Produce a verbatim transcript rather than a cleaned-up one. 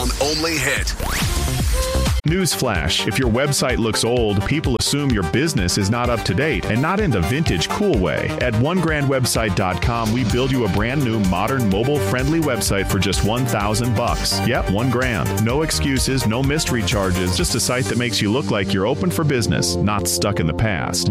on Only Hit. Newsflash, if your website looks old, people assume your business is not up to date and not in the vintage cool way. At one grand website dot com, we build you a brand new, modern, mobile-friendly website for just one thousand bucks. Yep, one grand. No excuses, no mystery charges, just a site that makes you look like you're open for business, not stuck in the past.